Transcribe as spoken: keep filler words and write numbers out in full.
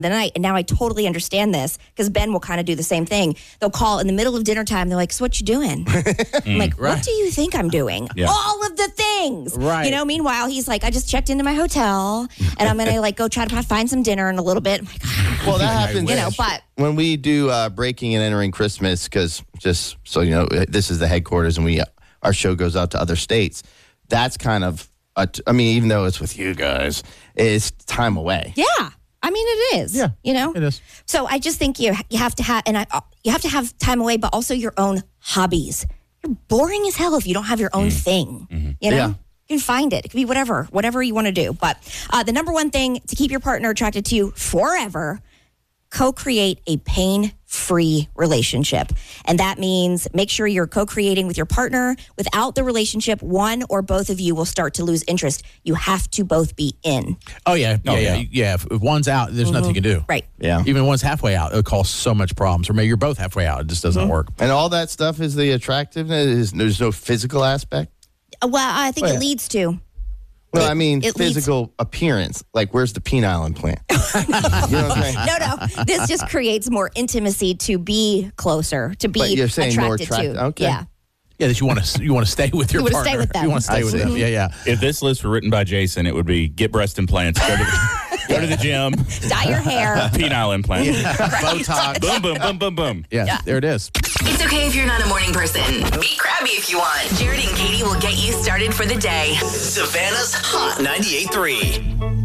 the night. And now I totally understand this because Ben will kind of do the same thing. They'll call in the middle of dinner time. They're like, so what you doing? I'm like, right. what do you think I'm doing? Yeah. All of the things. Right. You know, meanwhile, he's like, I just checked into my hotel and I'm going to like go try to find some dinner in a little bit. I'm like, Well, that happens. you know, but when we do uh, breaking and entering Christmas, because just so you know, this is the headquarters, and we our show goes out to other states. That's kind of, a t- I mean, even though it's with you guys, it's time away. yeah. I mean, it is. Yeah, you know, it is. So I just think you you have to have and I, you have to have time away, but also your own hobbies. You're boring as hell if you don't have your own Mm. thing. Mm-hmm. You know, Yeah. you can find it. It could be whatever, whatever you want to do. But uh, the number one thing to keep your partner attracted to you forever: co-create a pain-free relationship. And that means make sure you're co-creating with your partner. Without the relationship, one or both of you will start to lose interest. You have to both be in. Oh, yeah. Yeah, Oh, yeah. yeah. Yeah. If, if one's out, there's nothing you can do. Right. Yeah. Even one's halfway out, it'll cause so much problems. Or maybe you're both halfway out. It just doesn't work. And all that stuff is the attractiveness. Is, there's no physical aspect. Uh, Well, I think Oh, it yeah. leads to. No, I mean it leads- physical appearance. Like, where's the penile implant? you know what I'm saying? No, no. This just creates more intimacy to be closer, to be But you're saying more attracted attractive. to. Okay. Yeah. Yeah, that you want to you want to stay with your You wanna partner. stay with them. You want to stay I with see. them. Yeah, yeah. If this list were written by Jason, it would be get breast implants, go to the, go to the gym, Dye your hair. penile implant. Botox. Boom, boom, boom, boom, boom. Yeah, Yeah. there it is. It's okay if you're not a morning person. Be crabby if you want. Jared and Katie will get you started for the day. Savannah's Hot ninety-eight point three.